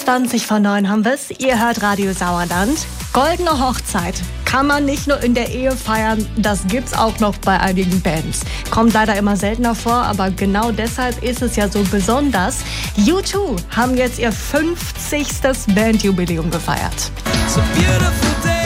20 vor 9 haben wir's. Ihr hört Radio Sauerland. Goldene Hochzeit kann man nicht nur in der Ehe feiern, das gibt's auch noch bei einigen Bands. Kommt leider immer seltener vor, aber genau deshalb ist es ja so besonders. U2 haben jetzt ihr 50. Bandjubiläum gefeiert. It's a beautiful day.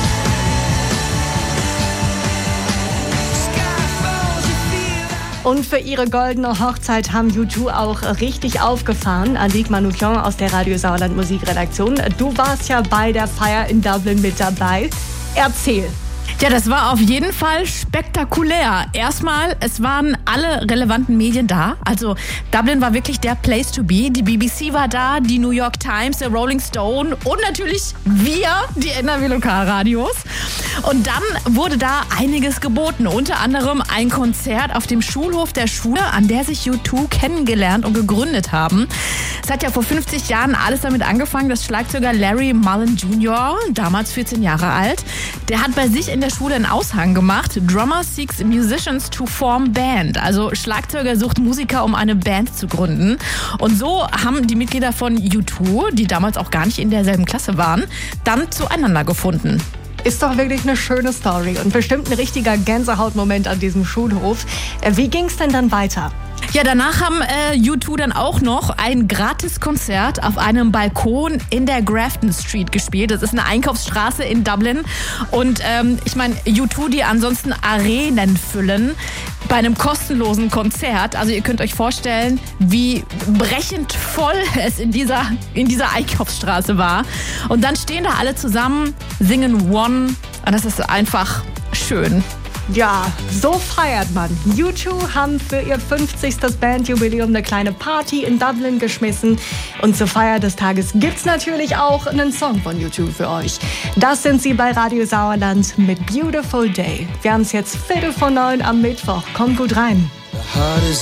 Und für ihre goldene Hochzeit haben U2 auch richtig aufgefahren. Anik Manoukian aus der Radio Sauerland Musikredaktion. Du warst ja bei der Feier in Dublin mit dabei. Erzähl. Ja, das war auf jeden Fall spektakulär. Erstmal, es waren alle relevanten Medien da. Also Dublin war wirklich der Place to be. Die BBC war da, die New York Times, der Rolling Stone und natürlich wir, die NRW Lokalradios. Und dann wurde da einiges geboten. Unter anderem ein Konzert auf dem Schulhof der Schule, an der sich U2 kennengelernt und gegründet haben. Es hat ja vor 50 Jahren alles damit angefangen, dass Schlagzeuger Larry Mullen Jr., damals 14 Jahre alt, der hat bei sich in der Schule einen Aushang gemacht. Drummer seeks musicians to form band. Also Schlagzeuger sucht Musiker, um eine Band zu gründen. Und so haben die Mitglieder von U2, die damals auch gar nicht in derselben Klasse waren, dann zueinander gefunden. Ist doch wirklich eine schöne Story und bestimmt ein richtiger Gänsehautmoment an diesem Schulhof. Wie ging's denn dann weiter? Ja, danach haben U2 dann auch noch ein Gratiskonzert auf einem Balkon in der Grafton Street gespielt. Das ist eine Einkaufsstraße in Dublin. Und ich meine, U2, die ansonsten Arenen füllen, bei einem kostenlosen Konzert. Also ihr könnt euch vorstellen, wie brechend voll es in dieser Einkaufsstraße war. Und dann stehen da alle zusammen, singen One. Und das ist einfach schön. Ja, so feiert man. U2 haben für ihr 50. Bandjubiläum eine kleine Party in Dublin geschmissen. Und zur Feier des Tages gibt's natürlich auch einen Song von U2 für euch. Das sind sie bei Radio Sauerland mit Beautiful Day. Wir haben es jetzt 8:45 am Mittwoch. Kommt gut rein.